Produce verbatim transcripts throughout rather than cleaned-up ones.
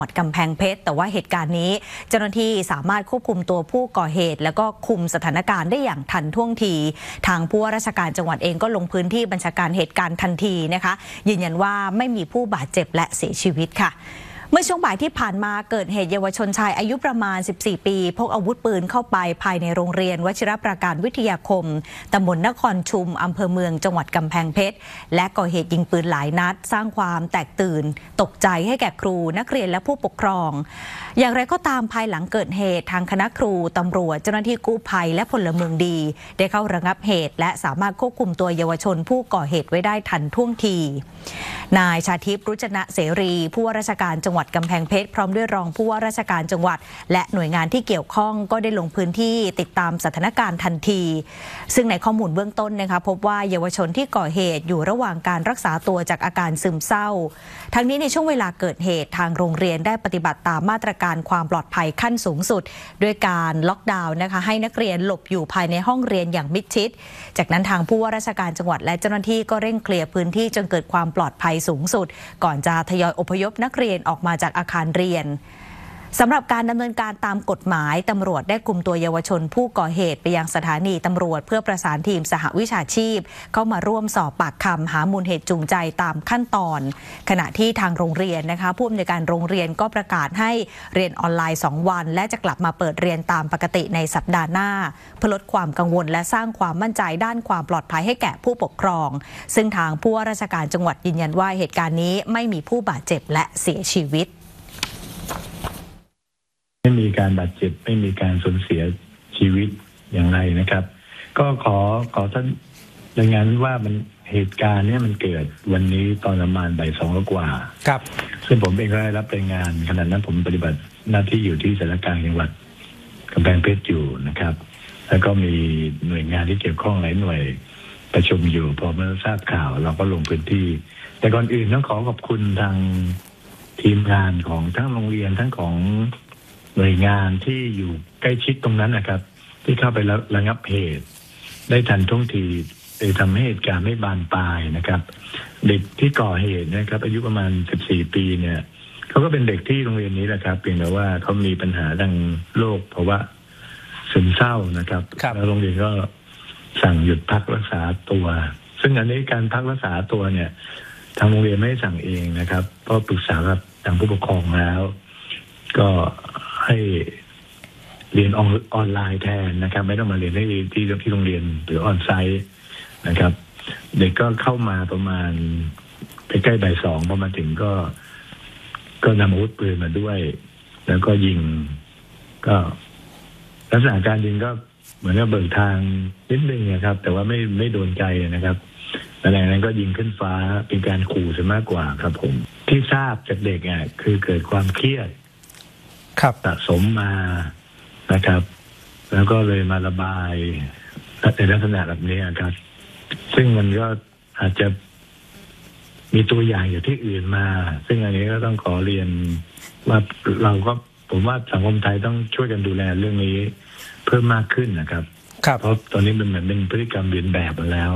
จังหวัดกำแพงเพชรแต่ว่าเหตุการณ์นี้เจ้าหน้าที่สามารถควบคุมตัวผู้ก่อเหตุแล้วก็คุมสถานการณ์ได้อย่างทันท่วงทีทางผู้ว่าราชการจังหวัดเองก็ลงพื้นที่บัญชาการเหตุการณ์ทันทีนะคะยืนยันว่าไม่มีผู้บาดเจ็บและเสียชีวิตค่ะเมื่อช่วงบ่ายที่ผ่านมาเกิดเหตุเยาวชนชายอายุประมาณสิบสี่ปีพกอาวุธปืนเข้าไปภายในโรงเรียนวชิรประการวิทยาคมตำบลนครชุมอำเภอเมืองจังหวัดกำแพงเพชรและก่อเหตุยิงปืนหลายนัดสร้างความแตกตื่นตกใจให้แก่ครูนักเรียนและผู้ปกครองอย่างไรก็ตามภายหลังเกิดเหตุทางคณะครูตำรวจเจ้าหน้าที่กู้ภัยและพลเมืองดีได้เข้าระงับเหตุและสามารถควบคุมตัวเยาวชนผู้ก่อเหตุไว้ได้ทันท่วงทีนายชาทิพย์รุจนะเสรีผู้ว่าราชการจังหวัดกำแพงเพชรพร้อมด้วยรองผู้ว่าราชการจังหวัดและหน่วยงานที่เกี่ยวข้องก็ได้ลงพื้นที่ติดตามสถานการณ์ทันทีซึ่งในข้อมูลเบื้องต้นนะคะพบว่าเยาวชนที่ก่อเหตุอยู่ระหว่างการรักษาตัวจากอาการซึมเศร้าทั้งนี้ในช่วงเวลาเกิดเหตุทางโรงเรียนได้ปฏิบัติตามมาตรการความปลอดภัยขั้นสูงสุดด้วยการล็อกดาวน์นะคะให้นักเรียนหลบอยู่ภายในห้องเรียนอย่างมิดชิดจากนั้นทางผู้ว่าราชการจังหวัดและเจ้าหน้าที่ก็เร่งเคลียร์พื้นที่จนเกิดความปลอดภัยสูงสุดก่อนจะทยอยอพยพนักเรียนออกมาจากอาคารเรียนสำหรับการดำเนินการตามกฎหมายตำรวจได้คุมตัวเยาวชนผู้ก่อเหตุไปยังสถานีตำรวจเพื่อประสานทีมสหวิชาชีพเข้ามาร่วมสอบปากคำหามูลเหตุจูงใจตามขั้นตอนขณะที่ทางโรงเรียนนะคะผู้อำนวยการโรงเรียนก็ประกาศให้เรียนออนไลน์สองวันและจะกลับมาเปิดเรียนตามปกติในสัปดาห์หน้าเพื่อลดความกังวลและสร้างความมั่นใจด้านความปลอดภัยให้แก่ผู้ปกครองซึ่งทางผู้ว่าราชการจังหวัดยืนยันว่าเหตุการณ์นี้ไม่มีผู้บาดเจ็บและเสียชีวิตไม่มีการบาดเจ็บไม่มีการสูญเสียชีวิตอย่างไรนะครับก็ขอขอท่านรายงานว่ามันเหตุการณ์นี้มันเกิดวันนี้ตอนประมาณบ่ายสองกว่าครับซึ่งผมเองก็ได้รับรายงานขณะนั้นผมปฏิบัติหน้าที่อยู่ที่สารกลางจังหวัดกำแพงเพชรอยู่นะครับแล้วก็มีหน่วยงานที่เกี่ยวข้องหลายหน่วยประชุมอยู่พอเมื่อทราบข่าวเราก็ลงพื้นที่แต่ก่อนอื่นต้องขอขอบคุณทางทีมงานของทั้งโรงเรียนทั้งของหน่วยงานที่อยู่ใกล้ชิดตรงนั้นนะครับที่เข้าไประงับเหตุได้ทันท่วงทีเลยทำให้เหตุการณ์ไม่บานปลายนะครับเด็กที่ก่อเหตุนะครับอายุประมาณสิบสี่ปีเนี่ยเขาก็เป็นเด็กที่โรงเรียนนี้แหละครับเพียงแต่ว่าเขามีปัญหาทางโรคเพราะว่าซึมเศร้านะครับแล้วโรงเรียนก็สั่งหยุดพักรักษาตัวซึ่งอันนี้การพักรักษาตัวเนี่ยทางโรงเรียนไม่ได้สั่งเองนะครับเพราะปรึกษากับทางผู้ปกครองแล้วก็ให้เรียนออนไลน์แทนนะครับไม่ต้องมาเรียนที่ที่ที่โรงเรียนหรือออนไซต์นะครับเด็กก็เข้ามาประมาณใกล้ๆบ่ายสองพอมาถึงก็ก็นำอาวุธปืนมาด้วยแล้วก็ยิงก็ลักษณะการยิงก็เหมือนกับเบิกทางนิดนึงนะครับแต่ว่าไม่ไม่โดนใจนะครับแต่หลังนั้นก็ยิงขึ้นฟ้าเป็นการขู่ซะมากกว่าครับผมที่ทราบจากเด็กอ่ะคือเกิดความเครียดสะสมมานะครับแล้วก็เลยมาระบายในลักษณะแบบนี้ครับซึ่งมันก็อาจจะมีตัวอย่างอยู่ที่อื่นมาซึ่งอันนี้ก็ต้องขอเรียนว่าเราก็ผมว่าสังคมไทยต้องช่วยกันดูแลเรื่องนี้เพิ่มมากขึ้นนะครับเพราะตอนนี้มันเหมือนเป็นพฤติกรรมเลียนแบบมาแล้ว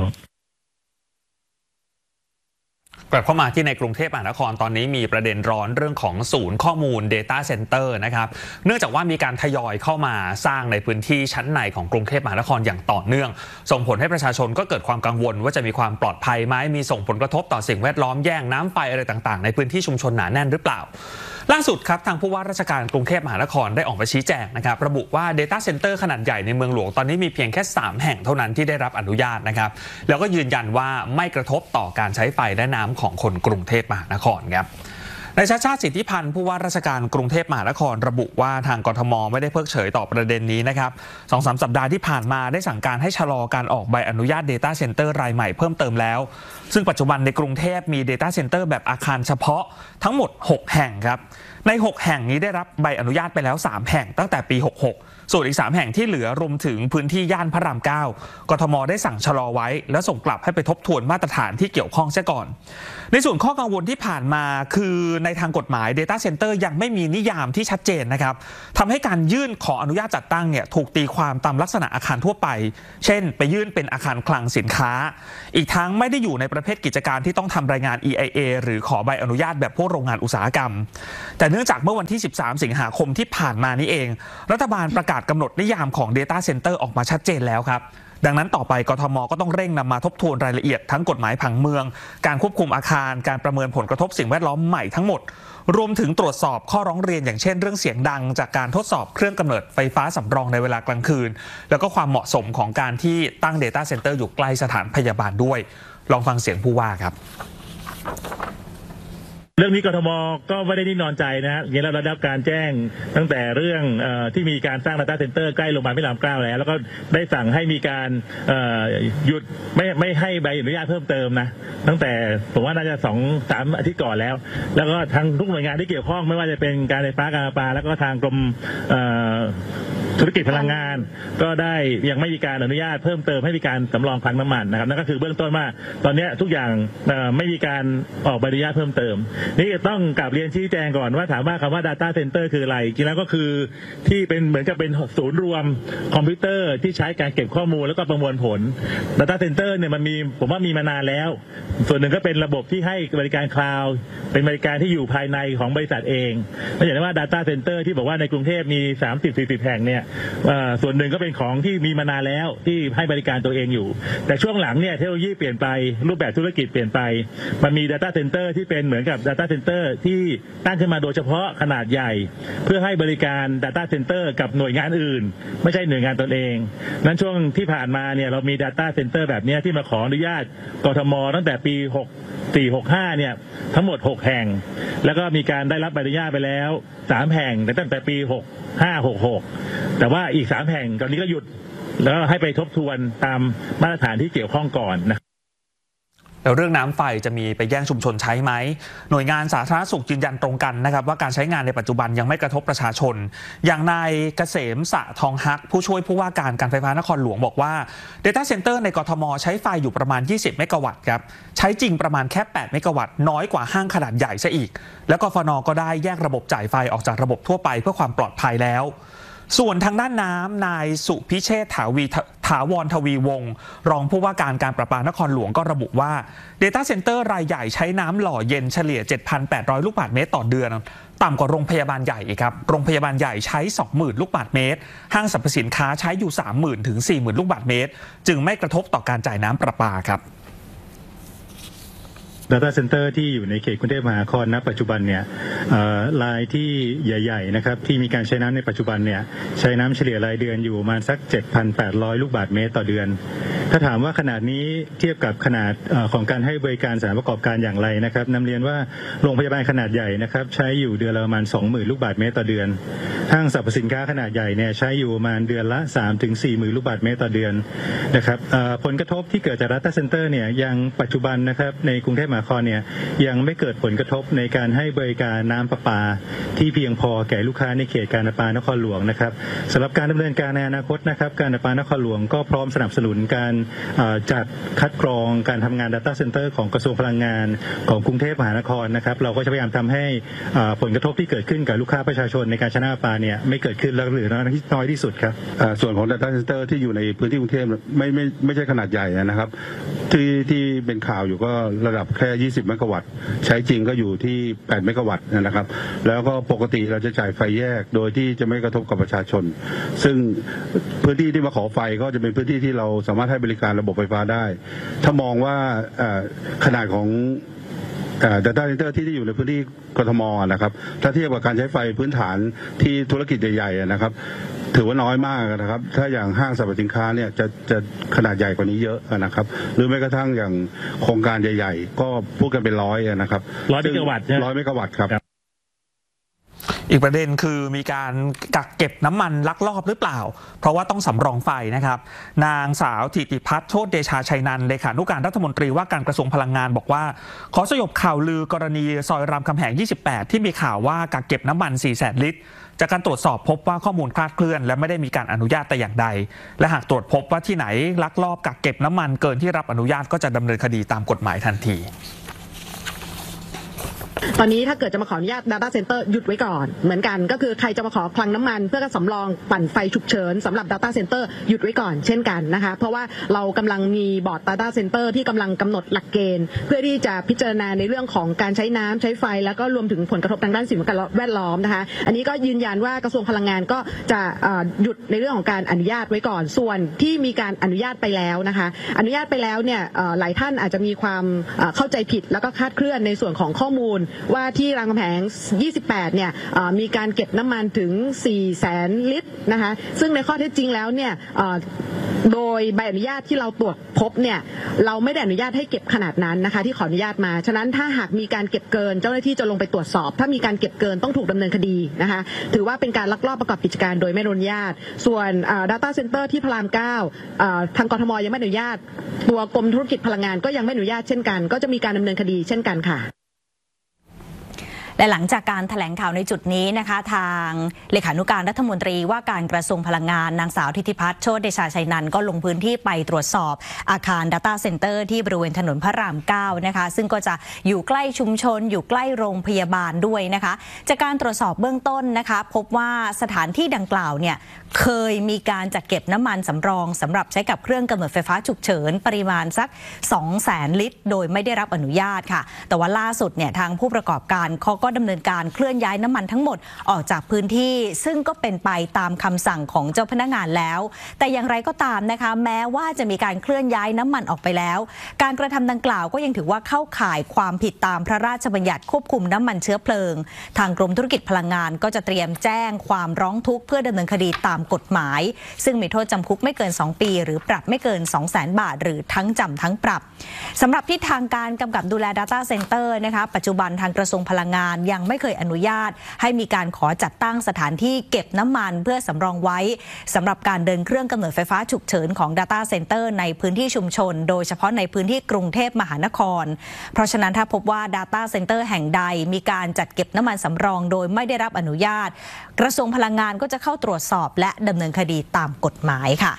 กลับเข้ามาที่ในกรุงเทพมหานครตอนนี้มีประเด็นร้อนเรื่องของศูนย์ข้อมูล Data Center นะครับเนื่องจากว่ามีการทยอยเข้ามาสร้างในพื้นที่ชั้นในของกรุงเทพมหานครอย่างต่อเนื่องส่งผลให้ประชาชนก็เกิดความกังวลว่าจะมีความปลอดภัยไหมมีส่งผลกระทบต่อสิ่งแวดล้อมแย่งน้ำไฟอะไรต่างๆในพื้นที่ชุมชนหนาแน่นหรือเปล่าล่าสุดครับทางผู้ว่าราชการกรุงเทพมหานครได้ออกมาชี้แจงนะครับระบุว่า Data Center ขนาดใหญ่ในเมืองหลวงตอนนี้มีเพียงแค่สามแห่งเท่านั้นที่ได้รับอนุญาตนะครับแล้วก็ยืนยันว่าไม่กระทบต่อการใช้ไฟและน้ำของคนกรุงเทพมหานครครับนายชาติชาติสิทธิพันธ์ผู้ว่าราชการกรุงเทพมหานครระบุว่าทางกทมไม่ได้เพิกเฉยต่อประเด็นนี้นะครับ สองถึงสาม สัปดาห์ที่ผ่านมาได้สั่งการให้ชะลอการออกใบอนุญาต Data Center รายใหม่เพิ่มเติมแล้วซึ่งปัจจุบันในกรุงเทพมี Data Center แบบอาคารเฉพาะทั้งหมดหกแห่งครับในหกแห่งนี้ได้รับใบอนุญาตไปแล้วสามแห่งตั้งแต่ปีหกสิบหกส่วนอีกสามแห่งที่เหลือรวมถึงพื้นที่ย่านพระรามเก้ากทมได้สั่งชะลอไว้แล้วส่งกลับให้ไปทบทวนมาตรฐานที่เกี่ยวข้องเสียก่อนในส่วนข้อกังวลที่ผ่านมาคือในทางกฎหมาย Data Center ยังไม่มีนิยามที่ชัดเจนนะครับทำให้การยื่นขออนุญาตจัดตั้งเนี่ยถูกตีความตามลักษณะอาคารทั่วไปเช่นไปยื่นเป็นอาคารคลังสินค้าอีกทั้งไม่ได้อยู่ในประเภทกิจการที่ต้องทำรายงาน อี ไอ เอ หรือขอใบอนุญาตแบบพวกโรงงานอุตสาหกรรมแต่นื่องจากเมื่อวันที่สิบสามสิงหาคมที่ผ่านมานี้เองรัฐบาลประกาศกำหนดนิยามของ Data Center ออกมาชัดเจนแล้วครับดังนั้นต่อไปกทม.ก็ต้องเร่งนำมาทบทวนรายละเอียดทั้งกฎหมายผังเมืองการควบคุมอาคารการประเมินผลกระทบสิ่งแวดล้อมใหม่ทั้งหมดรวมถึงตรวจสอบข้อร้องเรียนอย่างเช่นเรื่องเสียงดังจากการทดสอบเครื่องกำเนิดไฟฟ้าสำรองในเวลากลางคืนแล้วก็ความเหมาะสมของการที่ตั้ง Data Center อยู่ใกล้สถานพยาบาลด้วยลองฟังเสียงผู้ว่าครับเรื่องนี้กทม.ก็ไม่ได้นิ่งนอนใจนะฮะอย่างเราได้รับการแจ้งตั้งแต่เรื่องเออที่มีการสร้าง Data Center ใกล้โรงพยาบาลพระรามเก้าแล้วแล้วก็ได้สั่งให้มีการหยุดไม่ไม่ให้ใบอนุญาตเพิ่มเติมนะตั้งแต่ผมว่าน่าจะสองสามอาทิตย์ก่อนแล้วแล้วก็ทางทุกหน่วยงานที่เกี่ยวข้องไม่ว่าจะเป็นการไฟฟ้าการประปาแล้วก็ทางกรมธุรกิจพลังงานก็ได้ยังไม่มีการอนุญาตเพิ่มเติมให้มีการสำรองคลังน้ำมันนะครับนั่นก็คือเบื้องต้นว่าตอนนี้ทุกอย่างไม่มีการออกใบอนุญาตเพิ่มเติมนี่ต้องกลับเรียนชี้แจงก่อนว่าถามว่าคำว่า Data Center คืออะไรจริงแล้วก็คือที่เป็นเหมือนกับเป็นศูนย์รวมคอมพิวเตอร์ที่ใช้การเก็บข้อมูลแล้วก็ประมวลผล Data Center เนี่ยมันมีผมว่ามีมานานแล้วส่วนหนึ่งก็เป็นระบบที่ให้บริการคลาวด์เป็นบริการที่อยู่ภายในของบริษัทเองไม่ใช่ว่า Data Center ที่บอกว่าในกรุงเทพมี สามสิบถึงสี่สิบ แห่งเนี่ยส่วนหนึ่งก็เป็นของที่มีมานานแล้วที่ให้บริการตัวเองอยู่แต่ช่วงหลังเนี่ยเทคโนโลยีเปลี่ยนไปรูปแบบธุรกิจเปลี่ยนไปมันมี Data Center ที่เป็นเหมือนกับ Data Center ที่ตั้งขึ้นมาโดยเฉพาะขนาดใหญ่เพื่อให้บริการ Data Center กับหน่วยงานอื่นไม่ใช่หน่วยงานตนเองนั้นช่วงที่ผ่านมาเนี่ยเรามี Data Center แบบนี้ที่มาขออนุญาตกทม.ตั้งแต่ปีหกสี่ หกห้าเนี่ยทั้งหมดหกแห่งแล้วก็มีการได้รับใบอนุญาตไปแล้วสามแห่งตั้งแต่ปีหกห้า หกหกแต่ว่าอีกสามแห่งตอนนี้ก็หยุดแล้วให้ไปทบทวนตามมาตรฐานที่เกี่ยวข้องก่อนนะแล้วเรื่องน้ำไฟจะมีไปแย่งชุมชนใช้ไหมหน่วยงานสาธารณสุขยืนยันตรงกันนะครับว่าการใช้งานในปัจจุบันยังไม่กระทบประชาชนอย่างนายเกษมสะทองฮักผู้ช่วยผู้ว่าการการไฟฟ้านครหลวงบอกว่า Data Center ในกทม.ใช้ไฟอยู่ประมาณยี่สิบเมกะวัตต์ครับใช้จริงประมาณแค่แปดเมกะวัตต์น้อยกว่าห้างขนาดใหญ่ซะอีกแล้วกฟน.ก็ได้แยกระบบจ่ายไฟออกจากระบบทั่วไปเพื่อความปลอดภัยแล้วส่วนทางด้านน้ำนายสุพิเชษฐ์ถาวีถาวรทวีวงศ์รองผู้ว่าการการประปานครหลวงก็ระบุว่า Data Center รายใหญ่ใช้น้ำหล่อเย็นเฉลี่ย เจ็ดพันแปดร้อย ลูกบาศก์เมตรต่อเดือนต่ำกว่าโรงพยาบาลใหญ่อีกครับโรงพยาบาลใหญ่ใช้ สองหมื่น ลูกบาศก์เมตรห้างสรรพสินค้าใช้อยู่ สามหมื่น ถึง สี่หมื่น ลูกบาศก์เมตรจึงไม่กระทบต่อการจ่ายน้ำประปาครับ Data Center ที่อยู่ในเขตกรุงเทพมหานครณปัจจุบันเนี่ยรายที่ใหญ่ๆนะครับที่มีการใช้น้ำในปัจจุบันเนี่ยใช้น้ำเฉลี่ยรายเดือนอยู่ประมาณสัก เจ็ดพันแปดร้อย ลูกบาศก์เมตรต่อเดือนถ้าถามว่าขนาดนี้เทียบกับขนาดของการให้บริการสถานประกอบการอย่างไรนะครับนำเรียนว่าโรงพยาบาลขนาดใหญ่นะครับใช้อยู่เดือนละประมาณ สองหมื่น ลูกบาศก์เมตรต่อเดือนห้างสรรพสินค้าขนาดใหญ่เนี่ยใช้อยู่ประมาณเดือนละ สามถึงสี่หมื่น ลูกบาศก์เมตรต่อเดือนนะครับผลกระทบที่เกิดจาก Data Center เนี่ยยังปัจจุบันนะครับในกรุงเทพมหานครเนี่ยยังไม่เกิดผลกระทบในการให้บริการน้ำประปาที่เพียงพอแก่ลูกค้าในเขตการประปานครหลวงนะครับสำหรับการดำเนินการในอนาคตนะครับการประปานครหลวงก็พร้อมสนับสนุนการจัดคัดกรองการทำงาน Data Center ของกระทรวงพลังงานของกรุงเทพมหานครนะครับเราก็จะพยายามทำให้ผลกระทบที่เกิดขึ้นกับลูกค้าประชาชนในการใช้น้ำประปาเนี่ยไม่เกิดขึ้นหรือน้อยที่สุดครับส่วนของ Data Center ที่อยู่ในพื้นที่กรุงเทพไม่ไม่ไม่ใช่ขนาดใหญ่นะครับที่ที่เป็นข่าวอยู่ก็ระดับแค่ยี่สิบเมกะวัตต์ใช้จริงก็อยู่ที่แปดเมกะวัตต์นะครับแล้วก็ปกติเราจะจ่ายไฟแยกโดยที่จะไม่กระทบกับประชาชนซึ่งพื้นที่ที่มาขอไฟก็จะเป็นพื้นที่ที่เราสามารถให้บริการระบบไฟฟ้าได้ถ้ามองว่าขนาดของData Center ที่อยู่ในพื้นที่กทม.นะครับถ้าเทียบกับการใช้ไฟพื้นฐานที่ธุรกิจใหญ่ๆนะครับถือว่าน้อยมากนะครับถ้าอย่างห้างสรรพสินค้าเนี่ยจะจะขนาดใหญ่กว่านี้เยอะนะครับหรือแม้กระทั่งอย่างโครงการใหญ่ๆก็พูดกันเป็นร้อยนะครับร้อยเมกะวัตต์ร้อยเมกะวัตต์ครับอีกประเด็นคือมีการกักเก็บน้ำมันลักลอบหรือเปล่าเพราะว่าต้องสำรองไฟนะครับนางสาวธิติพัฒน์โชติเดชาชัยนันท์เลขานุการรัฐมนตรีว่าการกระทรวงพลังงานบอกว่าขอสยบข่าวลือกรณีซอยรามคำแหงยี่สิบแปดที่มีข่าวว่ากักเก็บน้ำมัน สี่แสน ลิตรจากการตรวจสอบพบว่าข้อมูลคลาดเคลื่อนและไม่ได้มีการอนุญาตแต่อย่างใดและหากตรวจพบว่าที่ไหนลักลอบกักเก็บน้ำมันเกินที่รับอนุญาตก็จะดำเนินคดีตามกฎหมายทันทีตอนนี้ถ้าเกิดจะมาขออนุญาต Data Center หยุดไว้ก่อนเหมือนกันก็คือใครจะมาขอคลังน้ำมันเพื่อสำรองปั่นไฟฉุกเฉินสำหรับ Data Center หยุดไว้ก่อนเช่นกันนะคะเพราะว่าเรากำลังมีบอร์ด Data Center ที่กำลังกำหนดหลักเกณฑ์เพื่อที่จะพิจารณาในเรื่องของการใช้น้ำใช้ไฟแล้วก็รวมถึงผลกระทบทางด้านสิ่งแวดล้อมนะคะอันนี้ก็ยืนยันว่ากระทรวงพลังงานก็จะหยุดในเรื่องของการอนุญาตไว้ก่อนส่วนที่มีการอนุญาตไปแล้วนะคะอนุญาตไปแล้วเนี่ยหลายท่านอาจจะมีความเข้าใจผิดแล้วก็คลาดเคลื่อนในส่วนของข้อมูลว่าที่รามคำแหงยี่สิบแปดเนี่ยมีการเก็บน้ำมันถึงสี่แสนลิตรนะคะซึ่งในข้อเท็จจริงแล้วเนี่ยโดยใบอนุญาตที่เราตรวจพบเนี่ยเราไม่ได้อนุญาตให้เก็บขนาดนั้นนะคะที่ขออนุญาตมาฉะนั้นถ้าหากมีการเก็บเกินเจ้าหน้าที่จะลงไปตรวจสอบถ้ามีการเก็บเกินต้องถูกดำเนินคดีนะคะถือว่าเป็นการลักลอบประกอบกิจการโดยไม่อนุญาตส่วน Data Center ที่พระรามเก้าทางกทมยังไม่อนุญาตตัวกรมธุรกิจพลังงานก็ยังไม่อนุญาตเช่นกันก็จะมีการดำเนินคดีเช่นกันค่ะและหลังจากการแถลงข่าวในจุดนี้นะคะทางเลขานุการรัฐมนตรีว่าการกระทรวงพลังงานนางสาวทิติพัฒน์โชติเดชาชัยนันท์ก็ลงพื้นที่ไปตรวจสอบอาคาร Data Center ที่บริเวณถนนพระรามเก้านะคะซึ่งก็จะอยู่ใกล้ชุมชนอยู่ใกล้โรงพยาบาลด้วยนะคะจากการตรวจสอบเบื้องต้นนะคะพบว่าสถานที่ดังกล่าวเนี่ยเคยมีการจัดเก็บน้ำมันสำรองสำหรับใช้กับเครื่องกำเนิดไฟฟ้าฉุกเฉินปริมาณสัก สองแสน ลิตรโดยไม่ได้รับอนุญาตค่ะแต่ว่าล่าสุดเนี่ยทางผู้ประกอบการเขาก็ดำเนินการเคลื่อนย้ายน้ำมันทั้งหมดออกจากพื้นที่ซึ่งก็เป็นไปตามคำสั่งของเจ้าพนักงานแล้วแต่อย่างไรก็ตามนะคะแม้ว่าจะมีการเคลื่อนย้ายน้ำมันออกไปแล้วการกระทำดังกล่าวก็ยังถือว่าเข้าข่ายความผิดตามพระราชบัญญัติควบคุมน้ำมันเชื้อเพลิงทางกรมธุรกิจพลังงานก็จะเตรียมแจ้งความร้องทุกข์เพื่อดำเนินคดีตามกฎหมายซึ่งมีโทษจำคุกไม่เกินสองปีหรือปรับไม่เกิน สองแสน บาทหรือทั้งจำทั้งปรับสำหรับที่ทางการกำกับดูแล Data Center นะคะปัจจุบันทางกระทรวงพลังงานยังไม่เคยอนุญาตให้มีการขอจัดตั้งสถานที่เก็บน้ำมันเพื่อสำรองไว้สำหรับการเดินเครื่องกำเนิดไฟฟ้าฉุกเฉินของ Data Center ในพื้นที่ชุมชนโดยเฉพาะในพื้นที่กรุงเทพมหานครเพราะฉะนั้นถ้าพบว่า Data Center แห่งใดมีการจัดเก็บน้ำมันสำรองโดยไม่ได้รับอนุญาตกระทรวงพลังงานก็จะเข้าตรวจสอบและดำเนินคดีตามกฎหมายค่ะ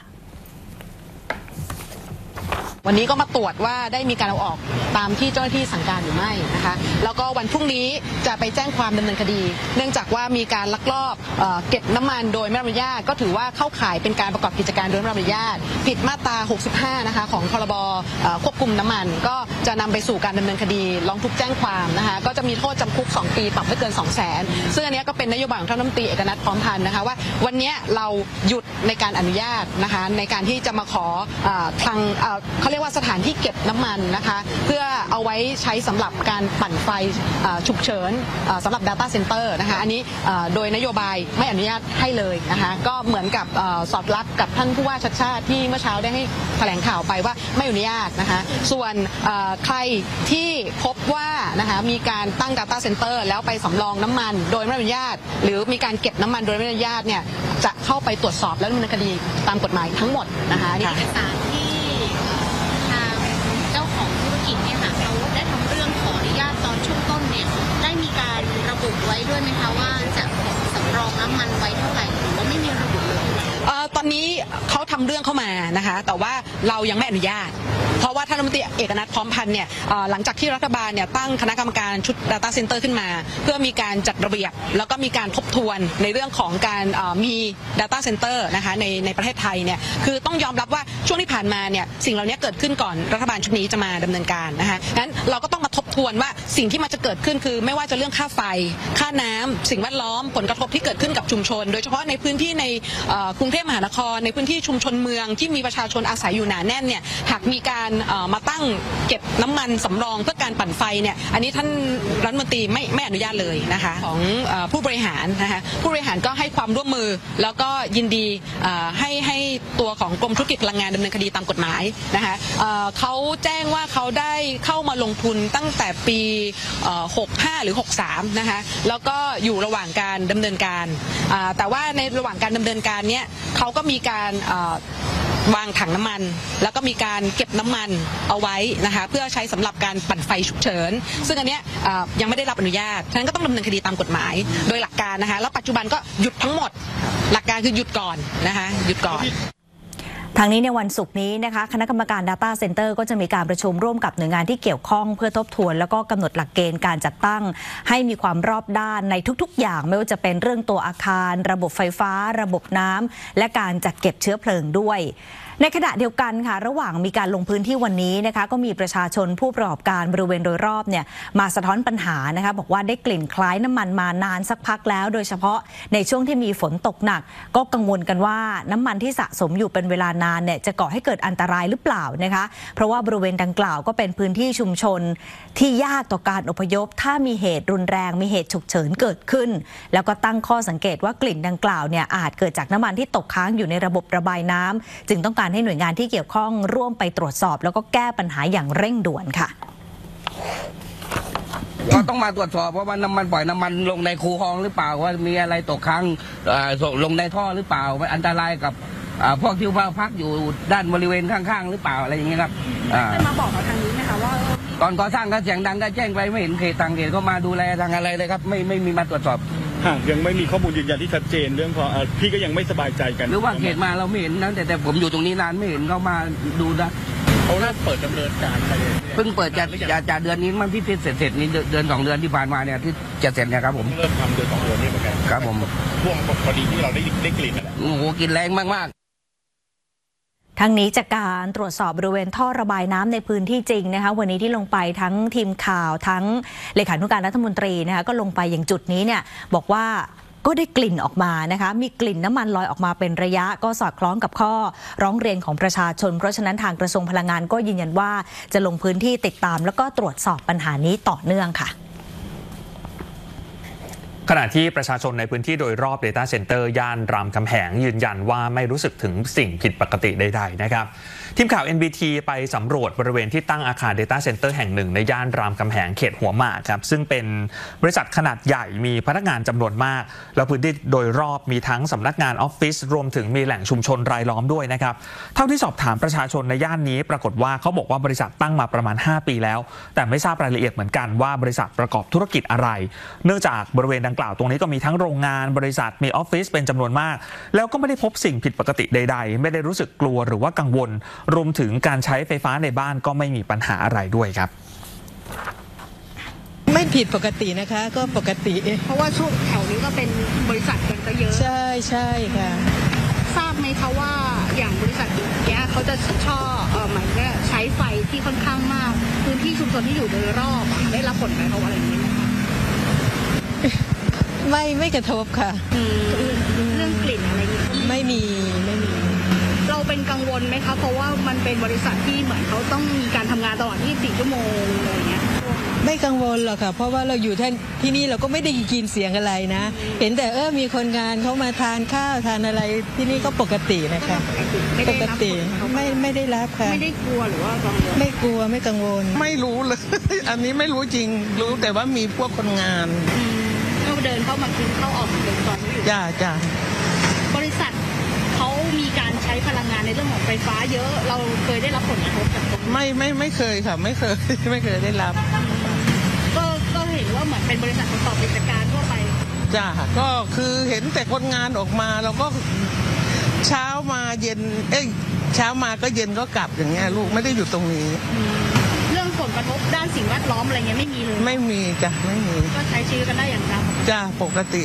วันนี้ก็มาตรวจว่าได้มีการเอาออกตามที่เจ้าหน้าที่สั่งการหรือไม่นะคะแล้วก็วันพรุ่งนี้จะไปแจ้งความดำเนินคดีเนื่องจากว่ามีการลักลอบเอ่อเก็บน้ำมันโดยไม่ได้รับอนุญาตก็ถือว่าเข้าข่ายเป็นการประกอบกิจการโดยไม่ได้รับอนุญาตผิดมาตราหกสิบห้านะคะของพรบควบคุมน้ำมันก็จะนำไปสู่การดำเนินคดีร้องทุกข์แจ้งความนะคะก็จะมีโทษจำคุกสองปีปรับไม่เกิน สองแสน ซึ่งอันนี้ก็เป็นนโยบายของท่านรัฐมนตรีเอกนัทพร้อมพันธ์นะคะว่าวันนี้เราหยุดในการอนุญาตนะคะในการที่จะมาขอทางเขาเรียกว่าสถานที่เก็บน้ำมันนะคะเพื่อเอาไว้ใช้สำหรับการปั่นไฟฉุกเฉินสำหรับ Data Center นะคะอันนี้โดยนโยบายไม่อนุญาตให้เลยนะคะก็เหมือนกับสอดรับกับท่านผู้ว่าชัชชาติที่เมื่อเช้าได้ให้แถลงข่าวไปว่าไม่อนุญาตนะคะส่วนใครที่พบว่านะคะมีการตั้ง Data Center แล้วไปสำรองน้ำมันโดยไม่อนุญาตหรือมีการเก็บน้ำมันโดยไม่อนุญาตเนี่ยจะเข้าไปตรวจสอบและดำเนินคดีตามกฎหมายทั้งหมดนะคะเอกสารที่ทางเจ้าของธุรกิจเนี่ยค่ะเขาได้ทำเรื่องขออนุญาตตอนช่วงต้นเนี่ยได้มีการระบุไว้ด้วยไหมคะว่าจะสำรองน้ำมันไว้เท่าไหร่หรือว่าไม่มีระบุเลยตอนนี้เขาทำเรื่องเข้ามานะคะแต่ว่าเรายังไม่อนุญาตเพราะว่าท่านรัฐมนตรีเอกนัทพร้อมพันธ์เนี่ยหลังจากที่รัฐบาลเนี่ยตั้งคณะกรรมการชุด Data Center ขึ้นมาเพื่อมีการจัดระเบียบแล้วก็มีการทบทวนในเรื่องของการมี Data Center นะคะในในประเทศไทยเนี่ยคือต้องยอมรับว่าช่วงที่ผ่านมาเนี่ยสิ่งเหล่านี้เกิดขึ้นก่อนรัฐบาลชุดนี้จะมาดำเนินการนะคะงั้นเราก็ต้องมาทบทวนว่าสิ่งที่มันจะเกิดขึ้นคือไม่ว่าจะเรื่องค่าไฟค่าน้ำสิ่งแวดล้อมผลกระทบที่เกิดขึ้นกับชุมชนโดยเฉพาะในพื้นที่ในกรุงเทพมหานครในพื้นที่ชุมชนเมืองที่มีประชาชนอาศัยอยู่หนาแน่นเนี่ยหากมีการมาตั้งเก็บน้ำมันสำรองเพื่อการปั่นไฟเนี่ยอันนี้ท่านรัฐมนตรีไม่ไม่อนุญาตเลยนะคะของผู้บริหารนะคะผู้บริหารก็ให้ความร่วมมือแล้วก็ยินดีให้ให้ตัวของกรมธุรกิจพลังงานดำเนินคดีตามกฎหมายนะคะเขาแจ้งว่าเขาได้เข้ามาลงทุนตั้งแต่ปีหกห้าหรือหกสามนะคะแล้วก็อยู่ระหว่างการดำเนินการแต่ว่าในระหว่างการดำเนินการเนี้ยเขาก็มีการวางถังน้ำมันแล้วก็มีการเก็บน้ำมันเอาไว้นะคะเพื่อใช้สำหรับการปั่นไฟฉุกเฉินซึ่งอันเนี้ยยังไม่ได้รับอนุญาตฉะนั้นก็ต้องดำเนินคดีตามกฎหมายโดยหลักการนะคะแล้วปัจจุบันก็หยุดทั้งหมดหลักการคือหยุดก่อนนะคะหยุดก่อนทางนี้ในวันศุกร์นี้นะคะคณะกรรมการ Data Center ก็จะมีการประชุมร่วมกับหน่วยงานที่เกี่ยวข้องเพื่อทบทวนแล้วก็กำหนดหลักเกณฑ์การจัดตั้งให้มีความรอบด้านในทุกๆอย่างไม่ว่าจะเป็นเรื่องตัวอาคารระบบไฟฟ้าระบบน้ำและการจัดเก็บเชื้อเพลิงด้วยในขณะเดียวกันค่ะระหว่างมีการลงพื้นที่วันนี้นะคะก็มีประชาชนผู้ประกอบการบริเวณโดยรอบเนี่ยมาสะท้อนปัญหานะคะบอกว่าได้กลิ่นคล้ายน้ำมันมานานสักพักแล้วโดยเฉพาะในช่วงที่มีฝนตกหนักก็กังวลกันว่าน้ำมันที่สะสมอยู่เป็นเวลานานเนี่ยจะก่อให้เกิดอันตรายหรือเปล่านะคะเพราะว่าบริเวณดังกล่าวก็เป็นพื้นที่ชุมชนที่ยากต่อการอพยพถ้ามีเหตุรุนแรงมีเหตุฉุกเฉินเกิดขึ้นแล้วก็ตั้งข้อสังเกตว่ากลิ่นดังกล่าวเนี่ยอาจเกิดจากน้ำมันที่ตกค้างอยู่ในระบบระบายน้ำจึงต้องการให้หน่วยงานที่เกี่ยวข้องร่วมไปตรวจสอบแล้วก็แก้ปัญหาอย่างเร่งด่วนค่ะก็ต้องมาตรวจสอบว่าน้ำมันปล่อยน้ำมันลงในคูคลองหรือเปล่าว่ามีอะไรตกค้างลงในท่อหรือเปล่าอันตรายกับพวกที่พักอยู่ด้านบริเวณข้างๆหรือเปล่าอะไรอย่างเงี้ยครับได้มาบอกกับทางนี้ไหมคะว่าตอนก่อสร้างก็เสียงดังก็แจ้งไปไม่เห็นเขตทางเขตก็มาดูแลทางอะไรเลยครับไม่ไม่มีมาตรวจสอบหากยังไม่มีข้อมูลยืนยันที่ชัดเจนเรื่องพอพี่ก็ยังไม่สบายใจกันหรือว่าเขตมาเราไม่เห็นนะแต่แต่ผมอยู่ตรงนี้นานไม่เห็นเขามาดูนะเขาเริ่มเปิดดำเนินการไปเพิ่งเปิดจากจากเดือนนี้มันที่เสร็จเสร็จนี่เดือนสองเดือนที่ผ่านมาเนี่ยที่จะเสร็จเนี่ยครับผมเริ่มทำเดือนสองเดือนนี้เหมือนกันครับผมช่วงพอดีที่เราได้ได้กลิ่นอะไรโอ้โหกลิ่นแรงมากๆทั้งนี้จากการตรวจสอบบริเวณท่อระบายน้ำในพื้นที่จริงนะคะวันนี้ที่ลงไปทั้งทีมข่าวทั้งเลขานุการรัฐมนตรีนะคะก็ลงไปอย่างจุดนี้เนี่ยบอกว่าก็ได้กลิ่นออกมานะคะมีกลิ่นน้ำมันลอยออกมาเป็นระยะก็สอดคล้องกับข้อร้องเรียนของประชาชนเพราะฉะนั้นทางกระทรวงพลังงานก็ยืนยันว่าจะลงพื้นที่ติดตามแล้วก็ตรวจสอบปัญหานี้ต่อเนื่องค่ะขณะที่ประชาชนในพื้นที่โดยรอบ Data Center ย่านรามคำแหงยืนยันว่าไม่รู้สึกถึงสิ่งผิดปกติใดๆนะครับทีมข่าว เอ็น บี ที ไปสำรวจบริเวณที่ตั้งอาคาร Data Center แห่งหนึ่งในย่านรามคำแหงเขตหัวหมากครับซึ่งเป็นบริษัทขนาดใหญ่มีพนักงานจำนวนมากแล้วพื้นที่โดยรอบมีทั้งสำนักงานออฟฟิศรวมถึงมีแหล่งชุมชนรายล้อมด้วยนะครับเท่าที่สอบถามประชาชนในย่านนี้ปรากฏว่าเขาบอกว่าบริษัทตั้งมาประมาณห้าปีแล้วแต่ไม่ทราบรายละเอียดเหมือนกันว่าบริษัทประกอบธุรกิจอะไรเนื่องจากบริเวณดังกล่าวตรงนี้ก็มีทั้งโรงงานบริษัทมีออฟฟิศเป็นจำนวนมากแล้วก็ไม่ได้พบสิ่งผิดปกติใดๆไม่ได้รู้สึกกลัวหรือว่ากังวลรวมถึงการใช้ไฟฟ้าในบ้านก็ไม่มีปัญหาอะไรด้วยครับไม่ผิดปกตินะคะก็ปกติเพราะว่าช่วงแถวนี้ก็เป็นบริษัทกันก็เยอะใช่ใช่ค่ะทราบไหมคะว่าอย่างบริษัทเนี้ยเขาจะชอบเออหมายว่าใช้ไฟที่ค่อนข้างมากพื้นที่ชุมชนที่อยู่โดยรอบได้รับผลกระทบอะไรอย่างนี้ไหมคะไม่ไม่กระทบค่ะเรื่องกลิ่นอะไรอย่างนี้ไม่มีไม่มีเราเป็นกังวลไหมคะเพราะว่ามันเป็นบริษัทที่เหมือนเขาต้องมีการทำงานตลอดยี่สิบสี่ชั่วโมงอะไรอย่างเงี้ยไม่กังวลหรอกค่ะเพราะว่าเราอยู่ที่ที่นี่เราก็ไม่ได้ยินเสียงอะไรนะเห็นแต่เออมีคนงานเขามาทานข้าวทานอะไรที่นี่ก็ปกตินะคะปกติไม่ไม่ได้รับค่ะไม่ได้กลัวหรือว่ากังวลไม่กลัวไม่กังวลไม่รู้เลยอันนี้ไม่รู้จริงรู้แต่ว่ามีพวกคนงานก็เดินเข้ามากินเข้าออกเดินตอนนี้อยู่จ้าจ้าบริษัทเขามีการใช้พลังงานในเรื่องของไฟฟ้าเยอะเราเคยได้รับผลกระทบจากตรงนี้ไม่ไม่ไม่เคยค่ะไม่เคยไม่เคยได้รับก็ก็เห็นว่าเหมือนเป็นบริษัทประกอบกิจการทั่วไปจ้าก็คือเห็นแต่คนงานออกมาเราก็เช้ามาเย็นเอ้ยเช้ามาก็เย็นก็กลับอย่างเงี้ยลูกไม่ได้อยู่ตรงนี้เรื่องผลกระทบด้านสิ่งแวดล้อมอะไรเงี้ยไม่มีเลยไม่มีจ้ะไม่มีก็ใช้ชีวิตกันได้อย่างปกติจ้าปกติ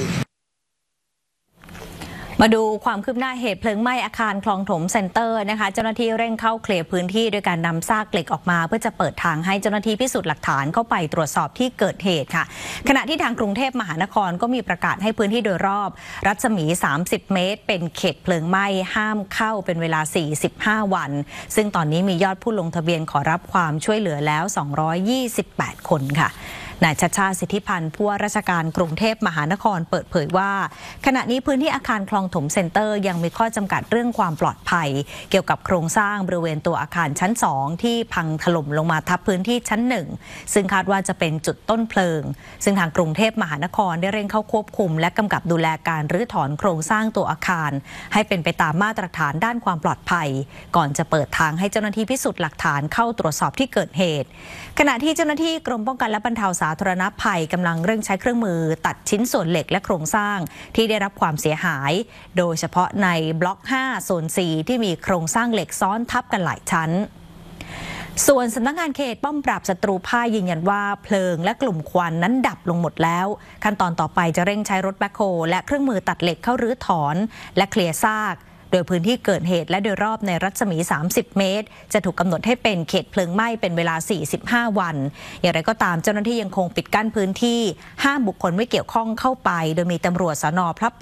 มาดูความคืบหน้าเหตุเพลิงไหม้อาคารคลองถมเซ็นเตอร์นะคะเจ้าหน้าที่เร่งเข้าเคลียร์พื้นที่โดยการนำซากเหล็กออกมาเพื่อจะเปิดทางให้เจ้าหน้าที่พิสูจน์หลักฐานเข้าไปตรวจสอบที่เกิดเหตุค่ะขณะที่ทางกรุงเทพมหานครก็มีประกาศให้พื้นที่โดยรอบรัศมีสามสิบเมตรเป็นเขตเพลิงไหม้ห้ามเข้าเป็นเวลาสี่สิบห้าวันซึ่งตอนนี้มียอดผู้ลงทะเบียนขอรับความช่วยเหลือแล้วสองร้อยยี่สิบแปดคนค่ะนายชัชชาติสิทธิพันธ์ผู้ว่าราชการกรุงเทพมหานครเปิดเผยว่าขณะนี้พื้นที่อาคารคลองถมเซ็นเตอร์ยังมีข้อจำกัดเรื่องความปลอดภัยเกี่ยวกับโครงสร้างบริเวณตัวอาคารชั้นสองที่พังถล่มลงมาทับพื้นที่ชั้นหนึ่งซึ่งคาดว่าจะเป็นจุดต้นเพลิงซึ่งทางกรุงเทพมหานครได้เร่งเข้าควบคุมและกำกับดูแลการรื้อถอนโครงสร้างตัวอาคารให้เป็นไปตามมาตรฐานด้านความปลอดภัยก่อนจะเปิดทางให้เจ้าหน้าที่พิสูจน์หลักฐานเข้าตรวจสอบที่เกิดเหตุขณะที่เจ้าหน้าที่กรมป้องกันและบรรเทาสาธารณภัยกำลังเร่งใช้เครื่องมือตัดชิ้นส่วนเหล็กและโครงสร้างที่ได้รับความเสียหายโดยเฉพาะในบล็อกห้าโซนสี่ที่มีโครงสร้างเหล็กซ้อนทับกันหลายชั้นส่วนสำนักงานเขตป้อมปราบศัตรูพ่ายยืนยันว่าเพลิงและกลุ่มควันนั้นดับลงหมดแล้วขั้นตอนต่อไปจะเร่งใช้รถแบ็คโฮและเครื่องมือตัดเหล็กเข้ารื้อถอนและเคลียร์ซากโดยพื้นที่เกิดเหตุและโดยรอบในรัศมีสามสิบเมตรจะถูกกำหนดให้เป็นเขตเพลิงไหม้เป็นเวลาสี่สิบห้าวันอย่างไรก็ตามเจ้าหน้าที่ยังคงปิดกั้นพื้นที่ห้ามบุคคลไม่เกี่ยวข้องเข้าไปโดยมีตำรวจสน.พระ